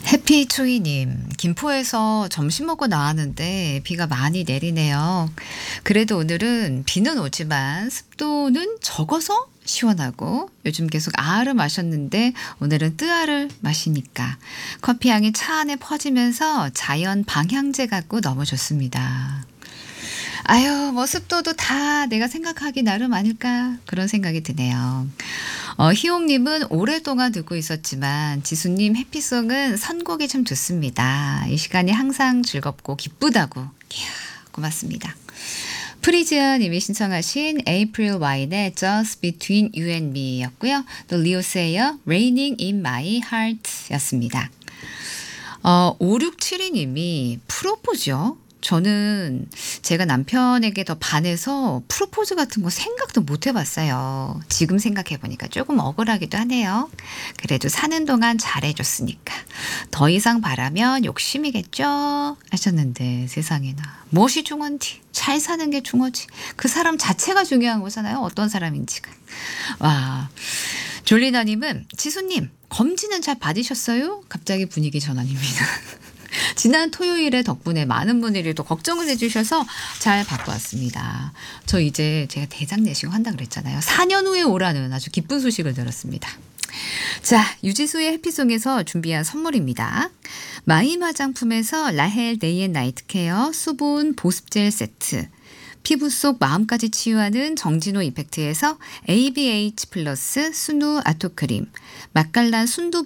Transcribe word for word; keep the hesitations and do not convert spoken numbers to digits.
해피투이님, 김포에서 점심 먹고 나왔는데 비가 많이 내리네요. 그래도 오늘은 비는 오지만 습도는 적어서 시원하고 요즘 계속 아를 마셨는데 오늘은 뜨아를 마시니까 커피 향이 차 안에 퍼지면서 자연 방향제 같고 너무 좋습니다. 아유, 뭐 습도도 다 내가 생각하기 나름 아닐까 그런 생각이 드네요. 어, 희옥님은 오랫동안 듣고 있었지만 지수님 해피송은 선곡이 참 좋습니다. 이 시간이 항상 즐겁고 기쁘다고. 이야, 고맙습니다. 프리지아 님이 신청하신 에이프릴 와인의 Just Between You and Me 였고요. 또 리오세이어 Raining in My Heart 였습니다. 어, 오육칠이 님이 프로포즈요? 저는 제가 남편에게 더 반해서 프로포즈 같은 거 생각도 못 해봤어요. 지금 생각해보니까 조금 억울하기도 하네요. 그래도 사는 동안 잘해줬으니까 더 이상 바라면 욕심이겠죠 하셨는데 세상에나 무엇이 중요한지 잘 사는 게 중요하지. 그 사람 자체가 중요한 거잖아요. 어떤 사람인지가. 와, 졸리나님은 지수님 검진은 잘 받으셨어요? 갑자기 분위기 전환입니다. 지난 토요일에 덕분에 많은 분들이 또 걱정을 해주셔서 잘 받고 왔습니다. 저 이제 제가 대장 내시경 한다 그랬잖아요. 사 년 후에 오라는 아주 기쁜 소식을 들었습니다. 자, 유지수의 해피송에서 준비한 선물입니다. 마임 화장품에서 라헬 데이 앤 나이트 케어 수분 보습젤 세트, 피부 속 마음까지 치유하는 정진호 이펙트에서 에이비에이치 플러스 순우 아토크림, 맛깔난 순두